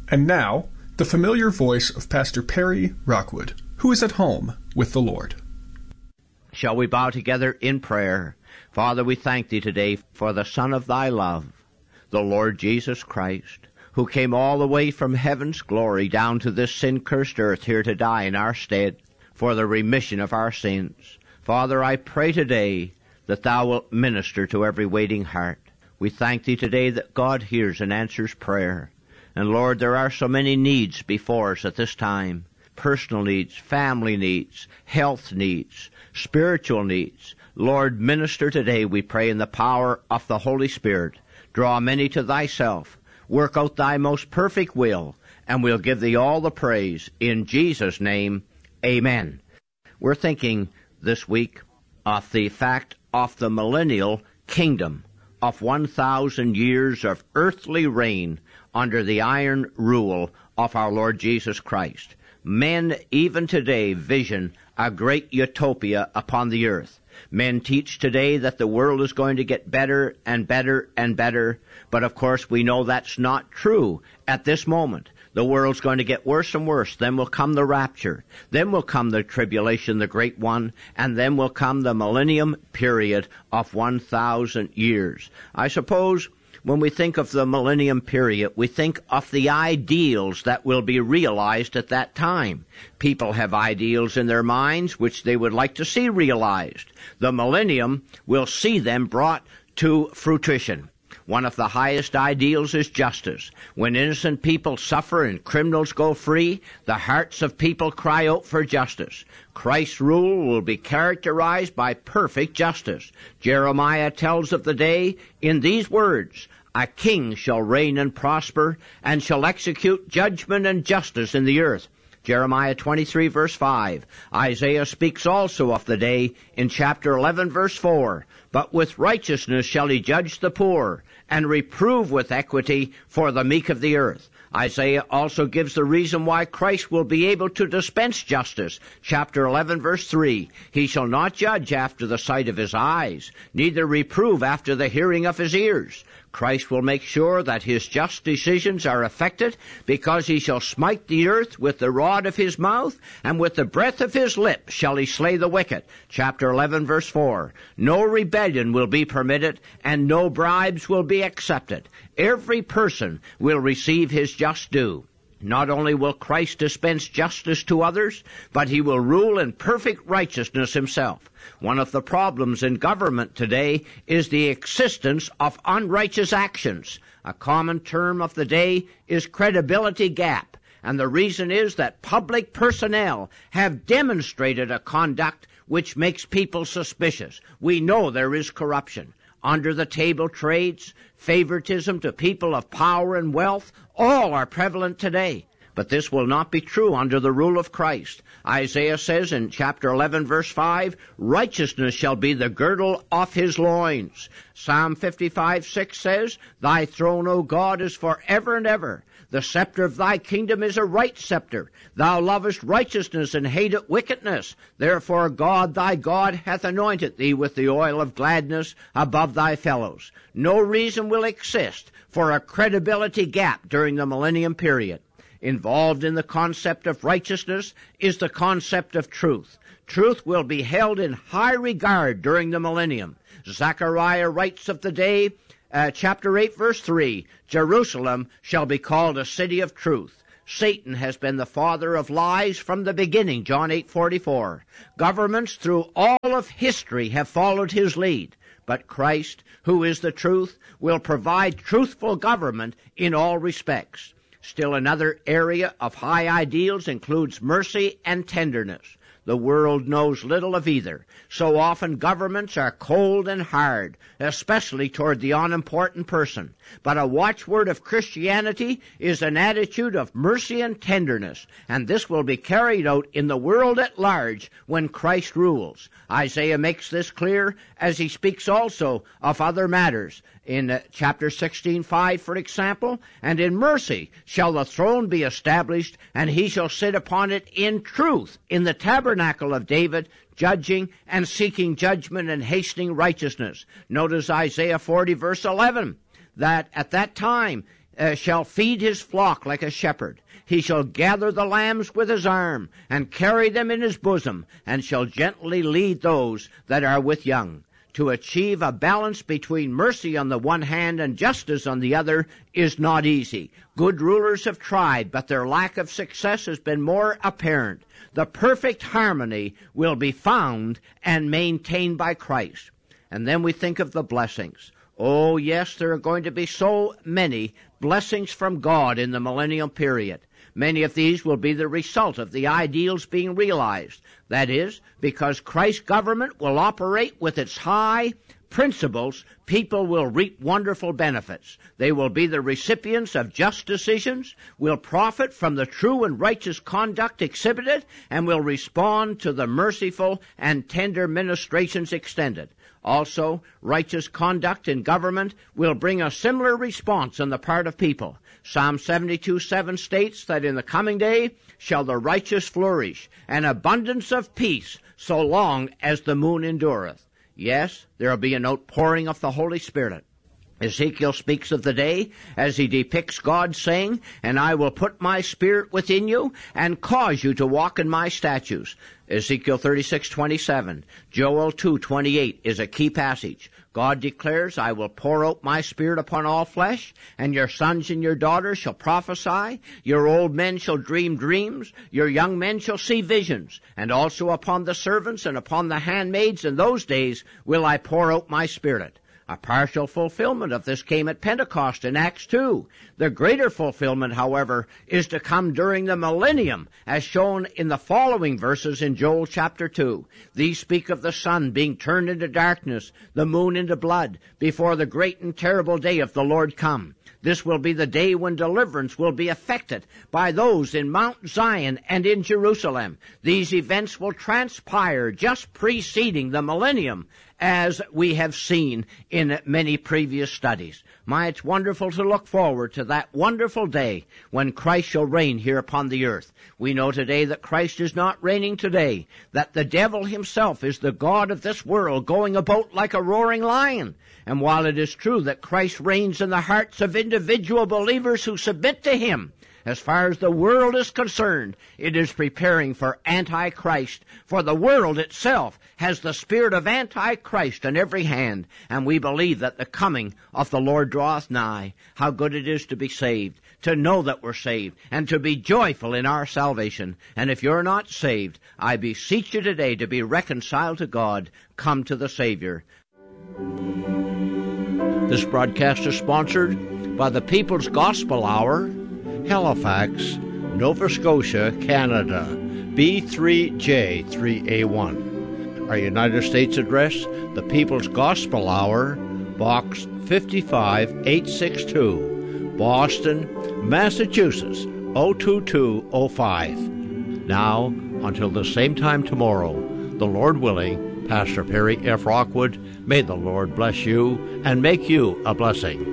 And now, the familiar voice of Pastor Perry Rockwood, who is at home with the Lord. Shall we bow together in prayer? Father, we thank Thee today for the Son of Thy love, the Lord Jesus Christ, who came all the way from heaven's glory down to this sin-cursed earth here to die in our stead for the remission of our sins. Father, I pray today that Thou wilt minister to every waiting heart. We thank Thee today that God hears and answers prayer. And Lord, there are so many needs before us at this time. Personal needs, family needs, health needs, spiritual needs. Lord, minister today, we pray, in the power of the Holy Spirit. Draw many to Thyself. Work out Thy most perfect will, and we'll give Thee all the praise. In Jesus' name, amen. We're thinking this week of the fact of the millennial kingdom, of 1,000 years of earthly reign under the iron rule of our Lord Jesus Christ. Men even today vision a great utopia upon the earth. Men teach today that the world is going to get better and better and better, but of course we know that's not true at this moment. The world's going to get worse and worse. Then will come the rapture. Then will come the tribulation, the great one, and then will come the millennium period of 1,000 years. I suppose when we think of the millennium period, we think of the ideals that will be realized at that time. People have ideals in their minds which they would like to see realized. The millennium will see them brought to fruition. One of the highest ideals is justice. When innocent people suffer and criminals go free, the hearts of people cry out for justice. Christ's rule will be characterized by perfect justice. Jeremiah tells of the day in these words, "A king shall reign and prosper, and shall execute judgment and justice in the earth." Jeremiah 23, verse 5. Isaiah speaks also of the day in chapter 11, verse 4. "But with righteousness shall he judge the poor, and reprove with equity for the meek of the earth." Isaiah also gives the reason why Christ will be able to dispense justice. Chapter 11, verse 3. "He shall not judge after the sight of his eyes, neither reprove after the hearing of his ears." Christ will make sure that his just decisions are effected, because he shall smite the earth with the rod of his mouth, and with the breath of his lips shall he slay the wicked. Chapter 11, verse 4. "No rebellion will be permitted, and no bribes will be accepted. Every person will receive his just due." Not only will Christ dispense justice to others, but he will rule in perfect righteousness himself. One of the problems in government today is the existence of unrighteous actions. A common term of the day is credibility gap, and the reason is that public personnel have demonstrated a conduct which makes people suspicious. We know there is corruption. Under-the-table trades, favoritism to people of power and wealth, all are prevalent today. But this will not be true under the rule of Christ. Isaiah says in chapter 11, verse 5, "Righteousness shall be the girdle of his loins." Psalm 55, 6 says, "Thy throne, O God, is forever and ever. The scepter of thy kingdom is a right scepter. Thou lovest righteousness and hatest wickedness. Therefore God thy God hath anointed thee with the oil of gladness above thy fellows." No reason will exist for a credibility gap during the millennium period. Involved in the concept of righteousness is the concept of truth. Truth will be held in high regard during the millennium. Zechariah writes of the day, chapter 8, verse 3, "Jerusalem shall be called a city of truth." Satan has been the father of lies from the beginning, John 8:44. Governments through all of history have followed his lead. But Christ, who is the truth, will provide truthful government in all respects. Still another area of high ideals includes mercy and tenderness. The world knows little of either. So often governments are cold and hard, especially toward the unimportant person. But a watchword of Christianity is an attitude of mercy and tenderness, and this will be carried out in the world at large when Christ rules. Isaiah makes this clear as he speaks also of other matters. In chapter 16:5, for example, "And in mercy shall the throne be established, and he shall sit upon it in truth, in the tabernacle of David, judging and seeking judgment and hastening righteousness." Notice Isaiah 40, verse 11, that at that time shall feed his flock like a shepherd. He shall gather the lambs with his arm, and carry them in his bosom, and shall gently lead those that are with young. To achieve a balance between mercy on the one hand and justice on the other is not easy. Good rulers have tried, but their lack of success has been more apparent. The perfect harmony will be found and maintained by Christ. And then we think of the blessings. Oh, yes, there are going to be so many blessings from God in the millennium period. Many of these will be the result of the ideals being realized. That is, because Christ's government will operate with its high principles, people will reap wonderful benefits. They will be the recipients of just decisions, will profit from the true and righteous conduct exhibited, and will respond to the merciful and tender ministrations extended. Also, righteous conduct in government will bring a similar response on the part of people. Psalm 72:7 states that in the coming day shall the righteous flourish, an abundance of peace, so long as the moon endureth. Yes, there will be an outpouring of the Holy Spirit. Ezekiel speaks of the day as he depicts God saying, "And I will put my spirit within you and cause you to walk in my statutes." Ezekiel 36:27. Joel 2:28 is a key passage. God declares, "I will pour out my spirit upon all flesh, and your sons and your daughters shall prophesy, your old men shall dream dreams, your young men shall see visions, and also upon the servants and upon the handmaids in those days will I pour out my spirit." A partial fulfillment of this came at Pentecost in Acts 2. The greater fulfillment, however, is to come during the millennium, as shown in the following verses in Joel chapter 2. These speak of the sun being turned into darkness, the moon into blood, before the great and terrible day of the Lord come. This will be the day when deliverance will be effected by those in Mount Zion and in Jerusalem. These events will transpire just preceding the millennium, as we have seen in many previous studies. It's wonderful to look forward to that wonderful day when Christ shall reign here upon the earth. We know today that Christ is not reigning today, that the devil himself is the god of this world, going about like a roaring lion. And while it is true that Christ reigns in the hearts of individual believers who submit to him, as far as the world is concerned, it is preparing for Antichrist, for the world itself has the spirit of Antichrist in every hand, and we believe that the coming of the Lord draweth nigh. How good it is to be saved, to know that we're saved, and to be joyful in our salvation. And if you're not saved, I beseech you today to be reconciled to God. Come to the Savior. This broadcast is sponsored by the People's Gospel Hour, Halifax, Nova Scotia, Canada, B3J3A1. Our United States address, the People's Gospel Hour, Box 55862, Boston, Massachusetts, 02205. Now, until the same time tomorrow, the Lord willing, Pastor Perry F. Rockwood, may the Lord bless you and make you a blessing.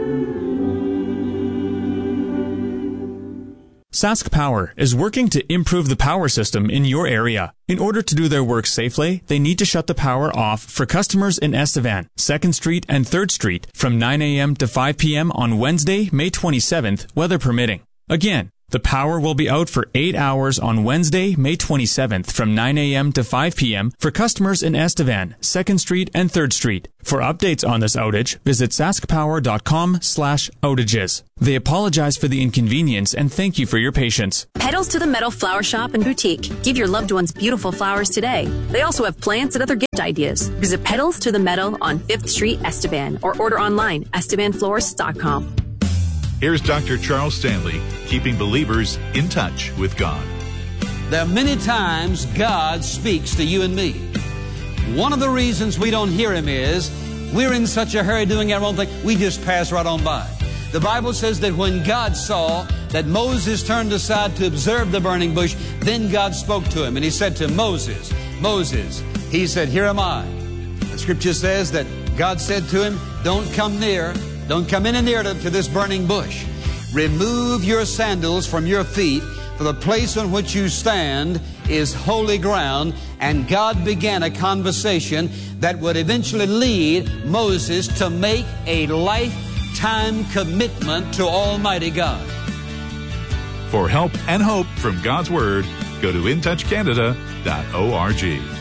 Sask Power is working to improve the power system in your area. In order to do their work safely, they need to shut the power off for customers in Estevan, 2nd Street and 3rd Street from 9 a.m. to 5 p.m. on Wednesday, May 27th, weather permitting. Again, the power will be out for 8 hours on Wednesday, May 27th from 9 a.m. to 5 p.m. for customers in Estevan, 2nd Street and 3rd Street. For updates on this outage, visit saskpower.com/outages. They apologize for the inconvenience and thank you for your patience. Petals to the Metal Flower Shop and Boutique. Give your loved ones beautiful flowers today. They also have plants and other gift ideas. Visit Petals to the Metal on 5th Street, Estevan, or order online, estevanflorist.com. Here's Dr. Charles Stanley, keeping believers in touch with God. There are many times God speaks to you and me. One of the reasons we don't hear Him is we're in such a hurry doing our own thing, we just pass right on by. The Bible says that when God saw that Moses turned aside to observe the burning bush, then God spoke to him and He said to Moses, Moses, He said, here am I. The Scripture says that God said to him, don't come near. Don't come any near to this burning bush. Remove your sandals from your feet, for the place on which you stand is holy ground. And God began a conversation that would eventually lead Moses to make a life time commitment to Almighty God. For help and hope from God's Word, go to intouchcanada.org.